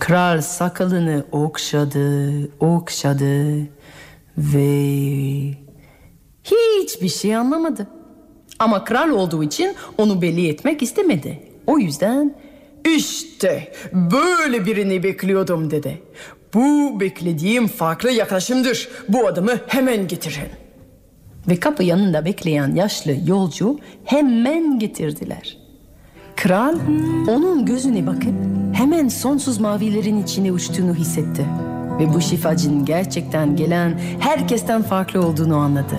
Kral sakalını okşadı ve hiçbir şey anlamadı. Ama kral olduğu için onu belli etmek istemedi. O yüzden işte böyle birini bekliyordum dedi. Bu beklediğim farklı yaklaşımdır. Bu adamı hemen getirin. Ve kapı yanında bekleyen yaşlı yolcu hemen getirdiler. Kral onun gözüne bakıp hemen sonsuz mavilerin içine uçtuğunu hissetti. Ve bu şifacının gerçekten gelen herkesten farklı olduğunu anladı.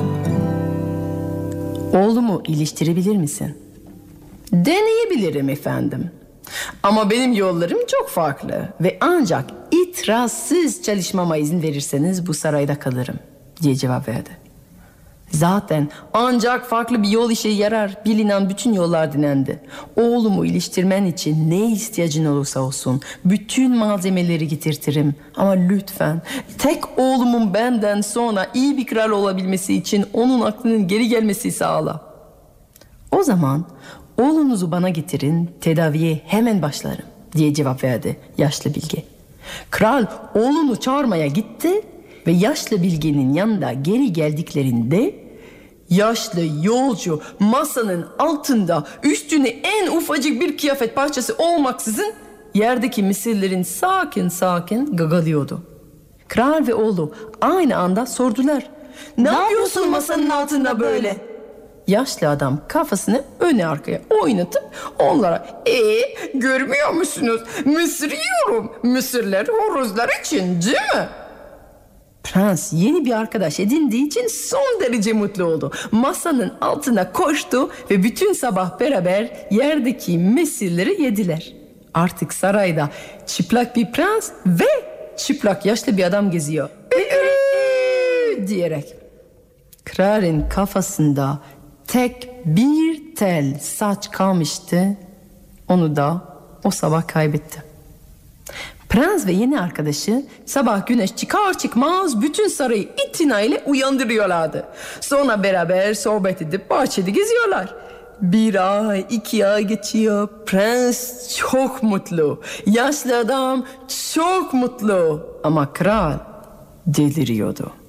Oğlumu iliştirebilir misin? Deneyebilirim efendim. Ama benim yollarım çok farklı ve ancak itirazsız çalışmama izin verirseniz bu sarayda kalırım diye cevap verdi. Zaten ancak farklı bir yol işe yarar. Bilinen bütün yollar denendi. Oğlumu iliştirmen için ne ihtiyacın olursa olsun bütün malzemeleri getirtirim. Ama lütfen tek oğlumun benden sonra iyi bir kral olabilmesi için onun aklının geri gelmesi sağla. O zaman oğlunuzu bana getirin, tedaviye hemen başlarım diye cevap verdi yaşlı bilge. Kral oğlunu çağırmaya gitti ve yaşlı bilgenin yanında geri geldiklerinde yaşlı yolcu masanın altında üstüne en ufacık bir kıyafet parçası olmaksızın yerdeki misirlerin sakin sakin gagalıyordu. Kral ve oğlu aynı anda sordular. Ne yapıyorsun masanın altında böyle? Yaşlı adam kafasını öne arkaya oynatıp onlara görmüyor musunuz? Mısır yiyorum. Mısırlar horozlar için değil mi? Prens yeni bir arkadaş edindiği için son derece mutlu oldu. Masanın altına koştu ve bütün sabah beraber yerdeki mesirleri yediler. Artık sarayda çıplak bir prens ve çıplak yaşlı bir adam geziyor. Diyerek. Kralın kafasında tek bir tel saç kalmıştı. Onu da o sabah kaybetti. Prens ve yeni arkadaşı sabah güneş çıkar çıkmaz bütün sarayı itinayla uyandırıyorlardı. Sonra beraber sohbet edip bahçede geziyorlar. 1 ay, 2 ay geçiyor. Prens çok mutlu. Yaşlı adam çok mutlu. Ama kral deliriyordu.